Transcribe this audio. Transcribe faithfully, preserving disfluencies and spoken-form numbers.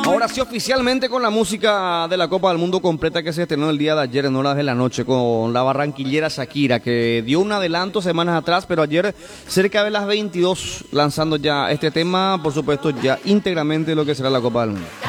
Ahora sí, oficialmente con la música de la Copa del Mundo completa que se estrenó el día de ayer en horas de la noche con la barranquillera Shakira, que dio un adelanto semanas atrás, pero ayer cerca de las veintidós lanzando ya este tema, por supuesto ya íntegramente lo que será la Copa del Mundo.